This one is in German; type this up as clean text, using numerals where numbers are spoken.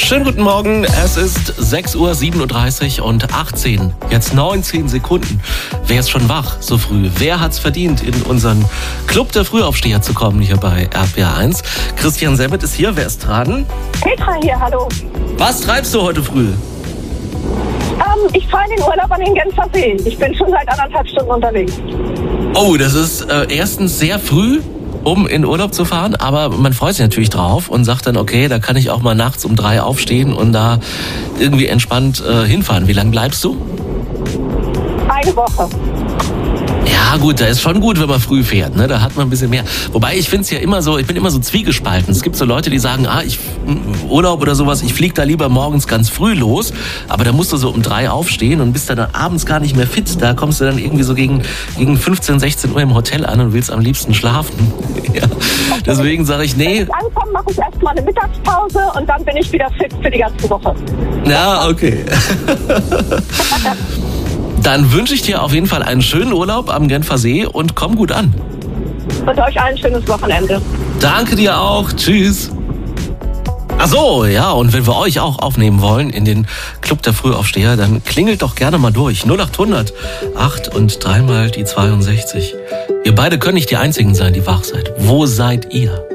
Schönen guten Morgen, es ist 6.37 Uhr und 18, jetzt 19 Sekunden. Wer ist schon wach so früh? Wer hat's verdient, in unseren Club der Frühaufsteher zu kommen hier bei RPR1? Christian Semmit ist hier, wer ist dran? Petra hier, hallo. Was treibst du heute früh? Ich fahre in den Urlaub an den Genfer See. Ich bin schon seit 1,5 Stunden unterwegs. Oh, das ist erstens sehr früh, um in Urlaub zu fahren, aber man freut sich natürlich drauf und sagt dann, okay, da kann ich auch mal nachts um 3 aufstehen und da irgendwie entspannt hinfahren. Wie lange bleibst du? Eine Woche. Ja gut, da ist schon gut, wenn man früh fährt, ne? Da hat man ein bisschen mehr. Wobei ich finde es ja immer so, ich bin immer so zwiegespalten. Es gibt so Leute, die sagen, Urlaub oder sowas, ich fliege da lieber morgens ganz früh los, aber da musst du so um 3 aufstehen und bist dann abends gar nicht mehr fit. Da kommst du dann irgendwie so gegen 15, 16 Uhr im Hotel an und willst am liebsten schlafen. Ja. Deswegen sage ich, nee. Wenn ich ankomme, mache ich erstmal eine Mittagspause und dann bin ich wieder fit für die ganze Woche. Ja, okay. Dann wünsche ich dir auf jeden Fall einen schönen Urlaub am Genfer See und komm gut an. Und euch allen ein schönes Wochenende. Danke dir auch. Tschüss. Ach so, ja, und wenn wir euch auch aufnehmen wollen in den Club der Frühaufsteher, dann klingelt doch gerne mal durch. 0800 8 und 3 mal die 62. Ihr beide können nicht die Einzigen sein, die wach seid. Wo seid ihr?